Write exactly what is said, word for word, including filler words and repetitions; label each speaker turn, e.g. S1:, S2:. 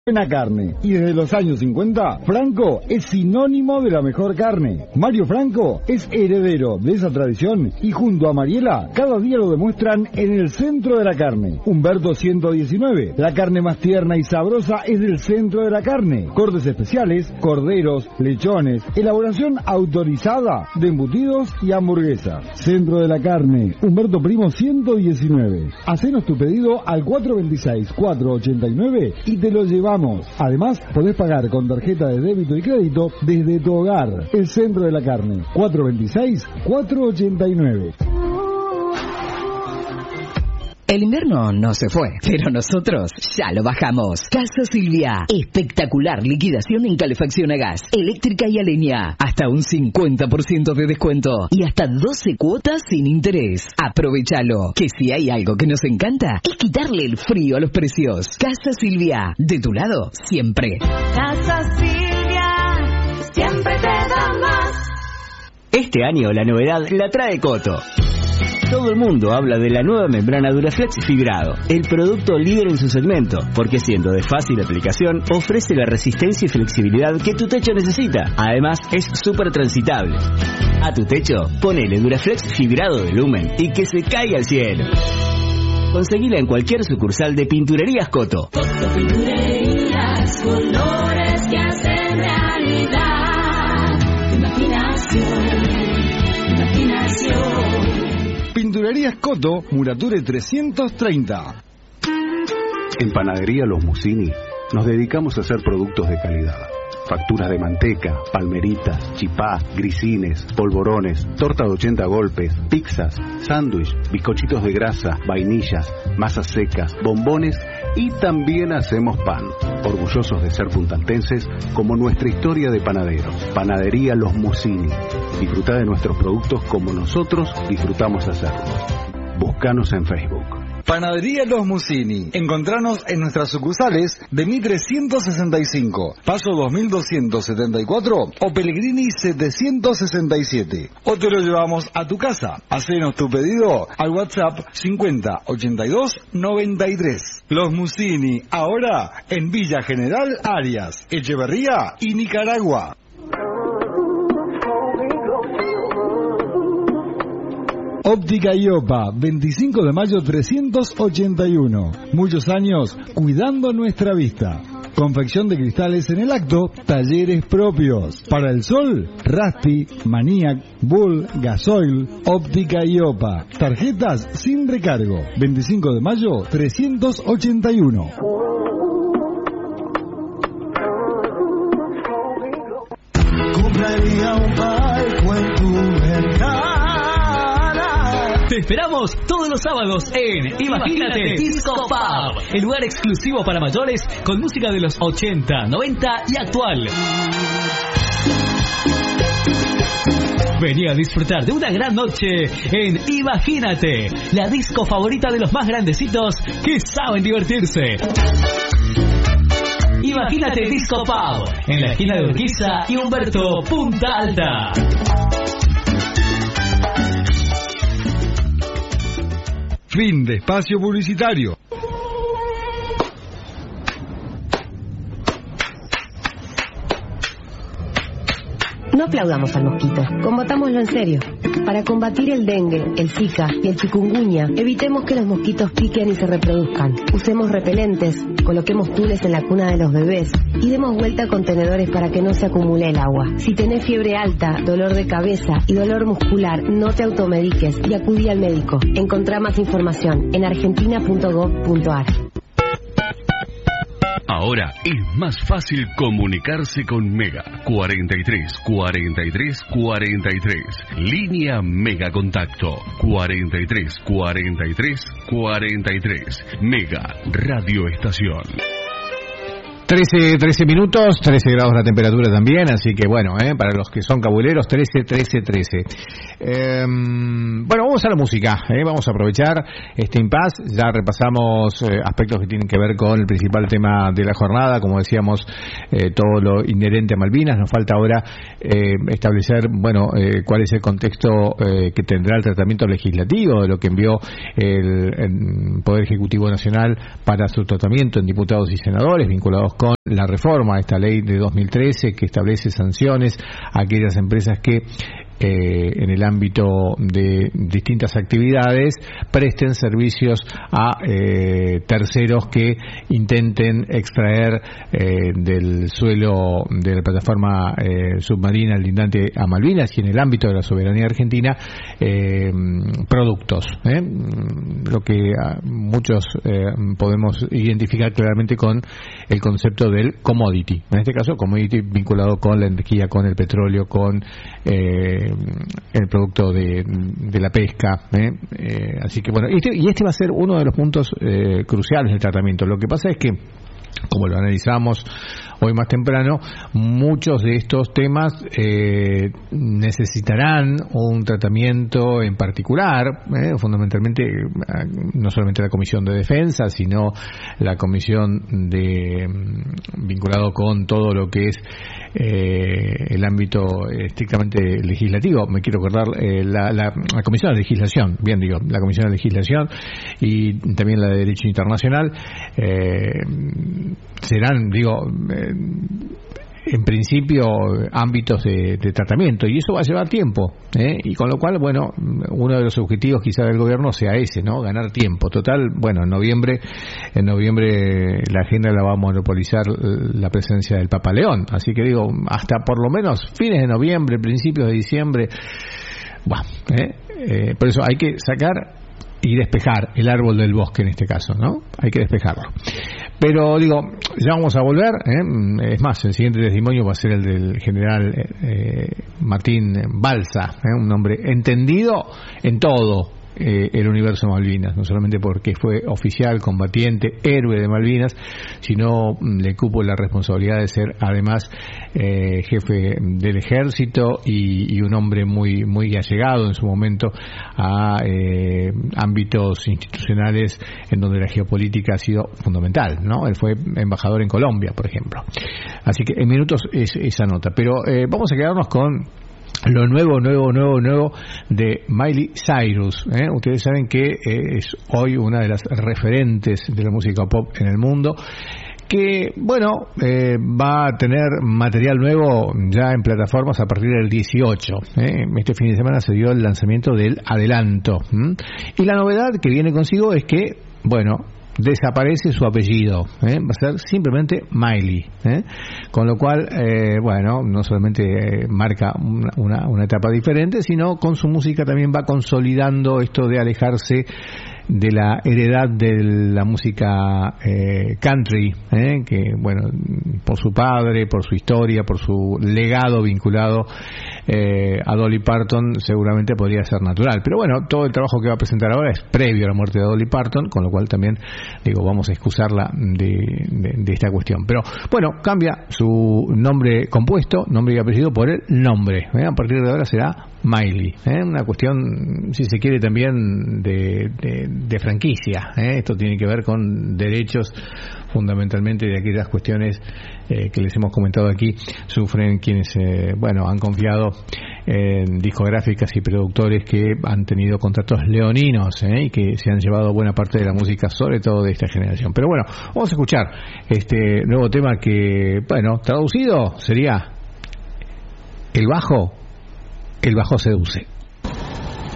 S1: Buena carne. Y desde los años cincuenta, Franco es sinónimo de la mejor carne. Mario Franco es heredero de esa tradición y junto a Mariela cada día lo demuestran en el centro de la carne. Humberto ciento diecinueve. La carne más tierna y sabrosa es del centro de la carne. Cortes especiales, corderos, lechones, elaboración autorizada de embutidos y hamburguesas. Centro de la carne, Humberto Primo ciento diecinueve. Hacenos tu pedido al cuatro veintiséis, cuatrocientos ochenta y nueve y te lo llevamos. Además, podés pagar con tarjeta de débito y crédito desde tu hogar. El Centro de la Carne, cuatro veintiséis, cuatrocientos ochenta y nueve.
S2: El invierno no se fue, pero nosotros ya lo bajamos. Casa Silvia, espectacular liquidación en calefacción a gas, eléctrica y a leña. Hasta un cincuenta por ciento de descuento y hasta doce cuotas sin interés. Aprovechalo, que si hay algo que nos encanta es quitarle el frío a los precios. Casa Silvia, de tu lado siempre.
S3: Casa Silvia, siempre te da más.
S4: Este año la novedad la trae Coto. Todo el mundo habla de la nueva membrana Duraflex Fibrado, el producto líder en su segmento, porque siendo de fácil aplicación, ofrece la resistencia y flexibilidad que tu techo necesita. Además, es súper transitable. A tu techo, ponele Duraflex Fibrado de Lumen y que se caiga al cielo. Conseguila en cualquier sucursal de Pinturerías Coto.
S3: Coto Pinturerías, colores que hacen realidad. Imaginación, imaginación.
S1: Pinturerías Coto, Murature trescientos treinta.
S5: En Panadería Los Musini nos dedicamos a hacer productos de calidad. Facturas de manteca, palmeritas, chipá, grisines, polvorones, torta de ochenta golpes, pizzas, sándwich, bizcochitos de grasa, vainillas, masas secas, bombones y también hacemos pan. Orgullosos de ser puntaltenses como nuestra historia de panaderos. Panadería Los Musini. Disfruta de nuestros productos como nosotros disfrutamos hacerlos. Búscanos en Facebook.
S1: Panadería Los Musini. Encontranos en nuestras sucursales de Mitre ciento sesenta y cinco, Paso dos mil doscientos setenta y cuatro o Pellegrini setecientos sesenta y siete. O te lo llevamos a tu casa. Hacenos tu pedido al WhatsApp cincuenta ochenta y dos noventa y tres. Los Musini, ahora en Villa General Arias, Echeverría y Nicaragua. Óptica Iopa, veinticinco de mayo trescientos ochenta y uno. Muchos años cuidando nuestra vista. Confección de cristales en el acto, talleres propios. Para el sol, Raspi, Maniac, Bull, Gasoil, Óptica Iopa. Tarjetas sin recargo. veinticinco de mayo trescientos ochenta y uno.
S6: Compraría un palco en tu mercado.
S7: Te esperamos todos los sábados en Imagínate Disco Pub, el lugar exclusivo para mayores con música de los ochenta, noventa y actual. Vení a disfrutar de una gran noche en Imagínate, la disco favorita de los más grandecitos que saben divertirse. Imagínate Disco Pub, en la esquina de Urquiza y Humberto Punta Alta.
S1: Fin de espacio publicitario.
S8: No aplaudamos al mosquito, combatámoslo en serio. Para combatir el dengue, el zika y el chikungunya, evitemos que los mosquitos piquen y se reproduzcan. Usemos repelentes, coloquemos tules en la cuna de los bebés y demos vuelta a contenedores para que no se acumule el agua. Si tenés fiebre alta, dolor de cabeza y dolor muscular, no te automediques y acudí al médico. Encontrá más información en argentina punto gov punto ar.
S9: Ahora es más fácil comunicarse con Mega. cuarenta y tres, cuarenta y tres, cuarenta y tres. Línea Mega Contacto. cuarenta y tres, cuarenta y tres, cuarenta y tres. Mega Radio Estación.
S10: trece, trece minutos, trece grados la temperatura también, así que bueno, eh, para los que son cabuleros, trece, trece, trece. Eh, bueno, vamos a la música, eh, vamos a aprovechar este impasse, ya repasamos eh, aspectos que tienen que ver con el principal tema de la jornada, como decíamos, eh, todo lo inherente a Malvinas. Nos falta ahora eh, establecer, bueno, eh, cuál es el contexto eh, que tendrá el tratamiento legislativo de lo que envió el, el Poder Ejecutivo Nacional para su tratamiento en diputados y senadores vinculados con la reforma a esta ley de dos mil trece que establece sanciones a aquellas empresas que Eh, en el ámbito de distintas actividades presten servicios a eh, terceros que intenten extraer eh, del suelo de la plataforma eh, submarina lindante a Malvinas y en el ámbito de la soberanía argentina eh, productos, ¿eh? lo que muchos eh, podemos identificar claramente con el concepto del commodity, en este caso commodity vinculado con la energía, con el petróleo, con eh, el producto de, de la pesca, ¿eh? Eh, así que bueno, este, y este va a ser uno de los puntos eh, cruciales del tratamiento. Lo que pasa es que, como lo analizamos hoy más temprano, muchos de estos temas eh, necesitarán un tratamiento en particular, eh, fundamentalmente no solamente la Comisión de Defensa, sino la Comisión de vinculado con todo lo que es eh, el ámbito estrictamente legislativo. Me quiero acordar eh, la, la, la Comisión de Legislación, bien digo, la Comisión de Legislación y también la de Derecho Internacional. Eh, serán, digo, eh, en principio ámbitos de, de tratamiento, y eso va a llevar tiempo, ¿eh? Y con lo cual, bueno, uno de los objetivos quizá del gobierno sea ese, ¿no? Ganar tiempo. Total, bueno, en noviembre en noviembre la agenda la va a monopolizar la presencia del Papa León, así que digo, hasta por lo menos fines de noviembre, principios de diciembre, bueno, ¿eh? Eh, por eso hay que sacar y despejar el árbol del bosque en este caso, ¿no? Hay que despejarlo. Pero digo, ya vamos a volver, ¿eh? Es más, el siguiente testimonio va a ser el del general eh, Martín Balsa, ¿eh? Un hombre entendido en todo eh, el universo Malvinas, no solamente porque fue oficial, combatiente, héroe de Malvinas, sino le cupo la responsabilidad de ser además eh, jefe del ejército y, y un hombre muy muy allegado en su momento a eh, ámbitos institucionales en donde la geopolítica ha sido fundamental, ¿no? Él fue embajador en Colombia, por ejemplo. Así que en minutos es esa nota. Pero eh, vamos a quedarnos con lo nuevo, nuevo, nuevo, nuevo de Miley Cyrus, ¿eh? Ustedes saben que eh, es hoy una de las referentes de la música pop en el mundo, que, bueno, eh, va a tener material nuevo ya en plataformas a partir del dieciocho. ¿eh? Este fin de semana se dio el lanzamiento del adelanto. ¿m? Y la novedad que viene consigo es que, bueno, desaparece su apellido, ¿eh? va a ser simplemente Miley, ¿eh? con lo cual, eh, bueno, no solamente eh, marca una, una, una etapa diferente, sino con su música también va consolidando esto de alejarse de la heredad de la música eh, country, ¿eh? que, bueno, por su padre, por su historia, por su legado vinculado eh, a Dolly Parton, seguramente podría ser natural. Pero bueno, todo el trabajo que va a presentar ahora es previo a la muerte de Dolly Parton, con lo cual también, digo, vamos a excusarla de, de, de esta cuestión. Pero bueno, cambia su nombre compuesto, nombre y apellido, por el nombre. ¿eh? A partir de ahora será Miley, ¿eh? una cuestión, si se quiere, también de, de, de franquicia. ¿eh? Esto tiene que ver con derechos, fundamentalmente de aquellas cuestiones eh, que les hemos comentado aquí, sufren quienes, eh, bueno, han confiado en discográficas y productores que han tenido contratos leoninos ¿eh? y que se han llevado buena parte de la música, sobre todo de esta generación. Pero bueno, vamos a escuchar este nuevo tema que, bueno, traducido sería El bajo El bajo seduce.